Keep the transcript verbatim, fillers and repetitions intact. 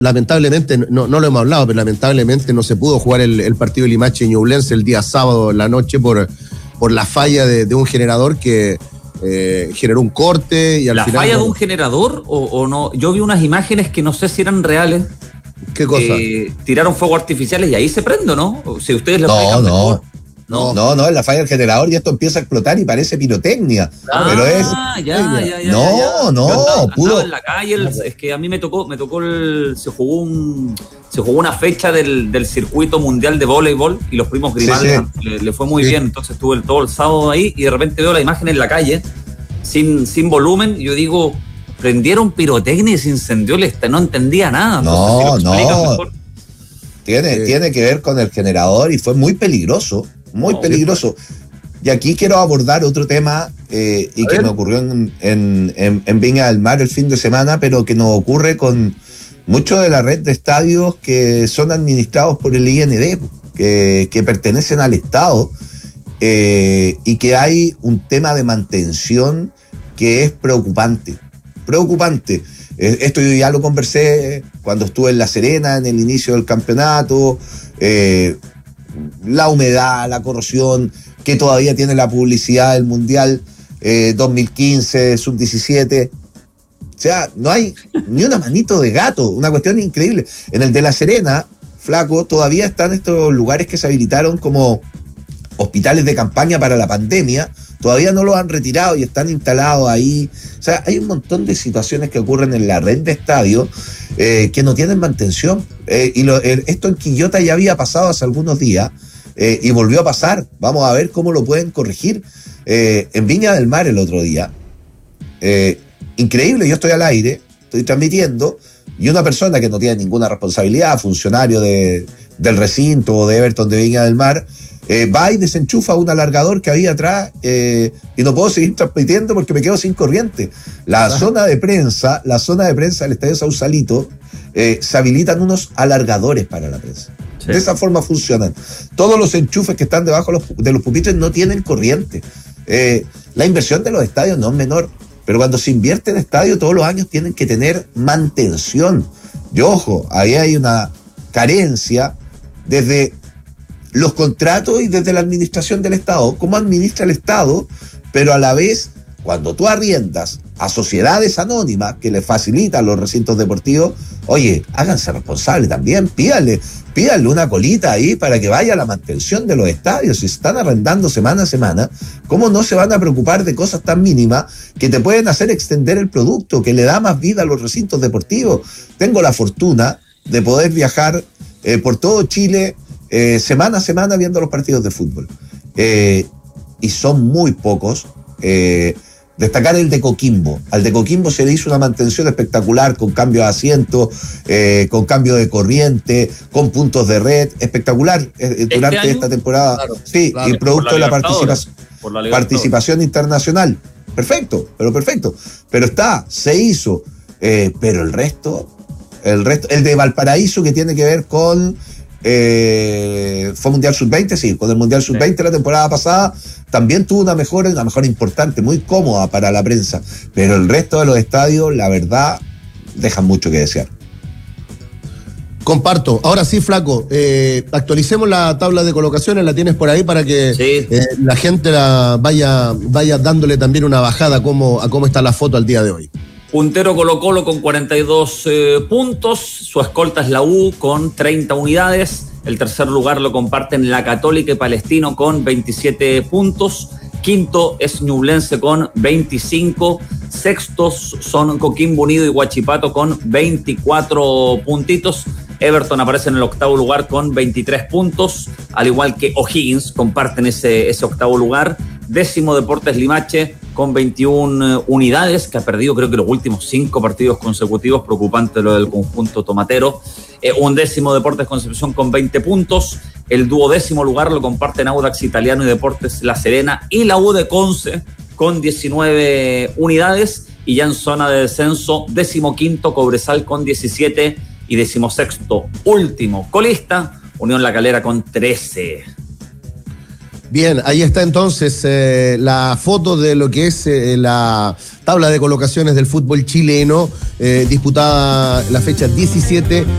lamentablemente, no, no lo hemos hablado, pero lamentablemente no se pudo jugar el, el partido de Limache y Ñublense el día sábado en la noche por, por la falla de, de un generador que eh, generó un corte y al ¿La final... falla no, de un generador o, o no? Yo vi unas imágenes que no sé si eran reales. ¿Qué cosa? Eh, tiraron fuegos artificiales y ahí se prende, ¿no? Si ustedes lo No, explican no. mejor. No, no, no, es la falla del generador y esto empieza a explotar y parece pirotecnia. Ah, pero es. ya, ya, ya. No, ya. no, Yo andaba, pudo. andaba en la calle, el, es que a mí me tocó, me tocó el, se jugó un, se jugó una fecha del, del circuito mundial de voleibol y los primos Grimaldi Sí, sí. le, le fue muy Sí. bien, entonces estuve el, todo el sábado ahí y de repente veo la imagen en la calle sin, sin volumen y yo digo, prendieron pirotecnia y se incendió el estadio, no entendía nada. No, entonces, si lo explicas no. mejor. Tiene, Sí. tiene que ver con el generador y fue muy peligroso, muy No, peligroso. Y aquí quiero abordar otro tema eh, y A que ver. me ocurrió en, en, en, en Viña del Mar el fin de semana, pero que nos ocurre con mucho de la red de estadios que son administrados por el I N D, que, que pertenecen al Estado, eh, y que hay un tema de mantención que es preocupante, preocupante. Eh, esto yo ya lo conversé cuando estuve en La Serena en el inicio del campeonato, eh, la humedad, la corrosión, que todavía tiene la publicidad del Mundial eh, dos mil quince, sub diecisiete. O sea, no hay ni una manito de gato, una cuestión increíble. En el de La Serena, flaco, todavía están estos lugares que se habilitaron como hospitales de campaña para la pandemia, todavía no los han retirado y están instalados ahí. O sea, hay un montón de situaciones que ocurren en la red de estadios eh, que no tienen mantención. Eh, y lo, eh, esto en Quillota ya había pasado hace algunos días eh, y volvió a pasar. Vamos a ver cómo lo pueden corregir. Eh, en Viña del Mar el otro día, eh, increíble, yo estoy al aire, estoy transmitiendo, y una persona que no tiene ninguna responsabilidad, funcionario de, del recinto o de Everton de Viña del Mar, Eh, va y desenchufa un alargador que había atrás eh, y no puedo seguir transmitiendo porque me quedo sin corriente. La ah. zona de prensa, la zona de prensa del Estadio Sausalito, eh, se habilitan unos alargadores para la prensa. Sí. De esa forma funcionan. Todos los enchufes que están debajo de los, de los pupitres no tienen corriente. Eh, la inversión de los estadios no es menor, pero cuando se invierte en estadio todos los años tienen que tener mantención. Y ojo, ahí hay una carencia desde los contratos y desde la administración del Estado, cómo administra el Estado, pero a la vez, cuando tú arriendas a sociedades anónimas que le facilitan los recintos deportivos, oye, háganse responsables también, pídale, pídale una colita ahí para que vaya a la mantención de los estadios. Si se están arrendando semana a semana, ¿cómo no se van a preocupar de cosas tan mínimas que te pueden hacer extender el producto, que le da más vida a los recintos deportivos? Tengo la fortuna de poder viajar eh, por todo Chile, Eh, semana a semana viendo los partidos de fútbol. Eh, y son muy pocos. Eh, destacar el de Coquimbo. Al de Coquimbo se le hizo una mantención espectacular con cambio de asiento, eh, con cambio de corriente, con puntos de red. Espectacular eh, durante ¿Este esta temporada. Claro, sí, claro, y producto la de la participación, la participación internacional. Perfecto, pero perfecto. Pero está, se hizo. Eh, pero el resto, el resto, el de Valparaíso que tiene que ver con Eh, fue Mundial sub veinte, sí, con el Mundial sub veinte sí. La temporada pasada también tuvo una mejora, una mejora importante, muy cómoda para la prensa, pero el resto de los estadios, la verdad, dejan mucho que desear. Comparto. Ahora sí, Flaco, eh, actualicemos la tabla de colocaciones, la tienes por ahí para que sí. eh, la gente la vaya, vaya dándole también una bajada a cómo, a cómo está la foto al día de hoy. Puntero Colo-Colo con cuarenta y dos eh, puntos, su escolta es la U con treinta unidades, el tercer lugar lo comparten la Católica y Palestino con veintisiete puntos, quinto es Ñublense con veinticinco, sextos son Coquimbo Unido y Huachipato con veinticuatro puntitos, Everton aparece en el octavo lugar con veintitrés puntos, al igual que O'Higgins comparten ese, ese octavo lugar, décimo Deportes Limache con veintiuna unidades, que ha perdido creo que los últimos cinco partidos consecutivos, preocupante lo del conjunto tomatero. Eh, undécimo Deportes Concepción con veinte puntos, el duodécimo lugar lo comparten Audax Italiano y Deportes La Serena, y la U de Conce con diecinueve unidades, y ya en zona de descenso, décimo quinto Cobresal con diecisiete, y decimosexto último colista, Unión La Calera con trece. Bien, ahí está entonces eh, la foto de lo que es eh, la tabla de colocaciones del fútbol chileno, eh, disputada la fecha diecisiete